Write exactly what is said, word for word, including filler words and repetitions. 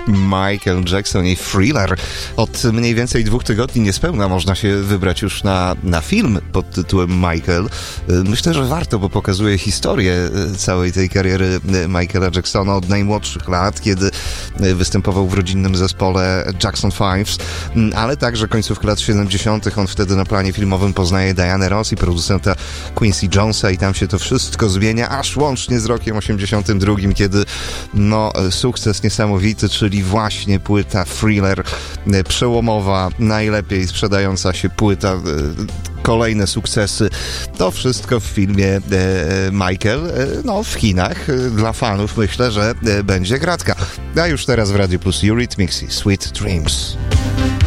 Michael Jackson i Thriller. Od mniej więcej dwóch tygodni niespełna można się wybrać już na, na film pod tytułem Michael. Myślę, że warto, bo pokazuje historię całej tej kariery Michaela Jacksona od najmłodszych lat, kiedy występował w rodzinnym zespole Jackson Fives, ale także końcówkę lat siedemdziesiątych. On wtedy na planie filmowym poznaje Dianę Ross i producenta Quincy Jonesa i tam się to wszystko zmienia, aż łącznie z rokiem osiemdziesiątym drugim, kiedy no, sukces niesamowity, czyli właśnie płyta Thriller, przełomowa, najlepiej sprzedająca się płyta, kolejne sukcesy. To wszystko w filmie e, Michael, e, no w Chinach. E, dla fanów myślę, że e, będzie gratka. A już teraz w Radio Plus Eurythmics i Sweet Dreams.